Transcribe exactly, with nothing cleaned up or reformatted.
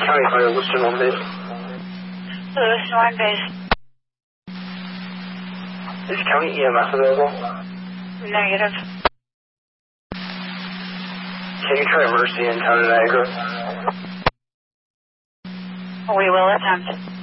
County Fire, Lewiston One Base. Lewiston One Base. Is County E M S available? Negative. Can you try emergency in town of Niagara? We will attempt.